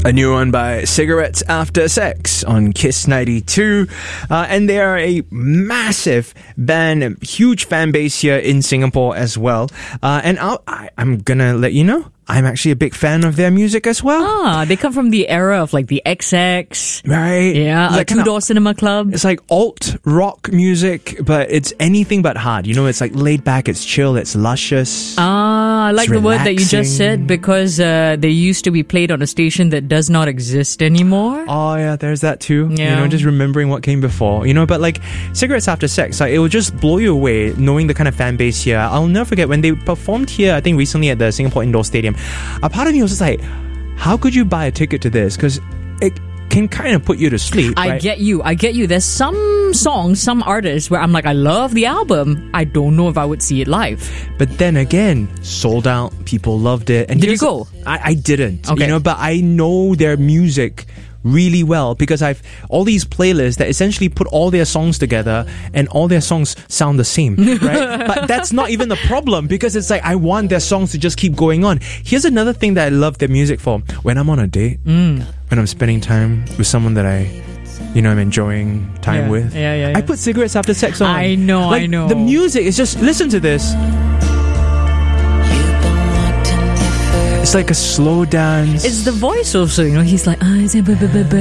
A new one by Cigarettes After Sex on Kiss 92. And they are a massive band, huge fan base here in Singapore as well. And I'm gonna let you know, I'm actually a big fan of their music as well. Ah, they come from the era of like the XX. Right. Yeah, like Two Door Cinema Club. It's like alt rock music, but it's anything but hard. You know, it's like laid back, it's chill, it's luscious. I like the word that you just said because they used to be played on a station that does not exist anymore. Oh yeah, there's that too. Yeah. You know, just remembering what came before. You know, but like Cigarettes After Sex, like it will just blow you away knowing the kind of fan base here. I'll never forget when they performed here, I think recently at the Singapore Indoor Stadium. A part of me was just like, how could you buy a ticket to this? Because it can kind of put you to sleep. I right? get you. There's some songs, some artists where I'm like, I love the album. I don't know if I would see it live. But then again, sold out. People loved it. And did you go? I didn't. Okay. You know, but I know their music really well because I've all these playlists that essentially put all their songs together and all their songs sound the same, right? But that's not even the problem because it's like I want their songs to just keep going on. Here's another thing that I love their music for. When I'm on a date, when I'm spending time with someone that I'm enjoying time with. Yeah. I put Cigarettes After Sex on. I know. The music is just, listen to this. It's like a slow dance. It's the voice also, you know. He's like, It's like,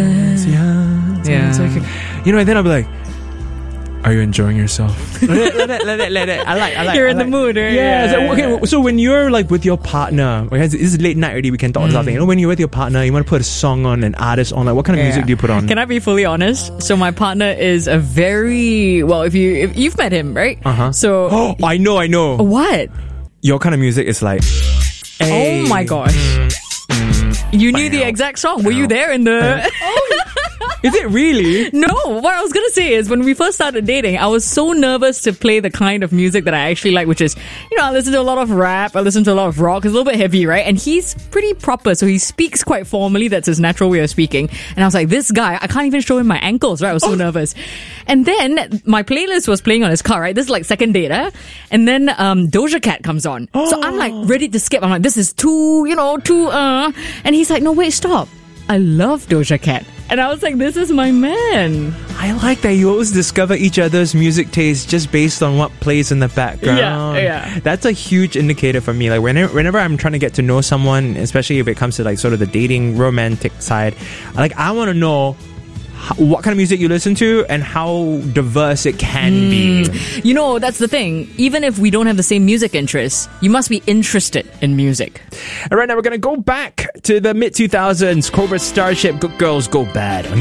and then I'll be like, are you enjoying yourself? let it. I like. You're in the mood, right? Yeah. So when you're like with your partner, this is late night already, we can talk about something. You know, when you're with your partner, you want to put a song on, an artist on, like what kind of music do you put on? Can I be fully honest? So my partner is a very, if you've met him, right? So I know. What? Your kind of music is like, hey. Oh my gosh. You knew the exact song. Were you there in the... Is it really? No, what I was going to say is when we first started dating, I was so nervous to play the kind of music that I actually like, which is, I listen to a lot of rap, I listen to a lot of rock. It's a little bit heavy, right? And he's pretty proper, so he speaks quite formally. That's his natural way of speaking. And I was like, this guy, I can't even show him my ankles, right? I was so nervous. And then my playlist was playing on his car, right? This is like second date, And then Doja Cat comes on. So I'm like ready to skip. I'm like, this is too. And he's like, no, wait, stop. I love Doja Cat. And I was like, this is my man. I like that you always discover each other's music taste just based on what plays in the background. Yeah. That's a huge indicator for me. Like whenever I'm trying to get to know someone, especially if it comes to like sort of the dating romantic side, like I want to know what kind of music you listen to and how diverse it can be. That's the thing. Even if we don't have the same music interests, you must be interested in music. All right, now we're going to go back to the mid-2000s. Cobra Starship, Good Girls Go Bad.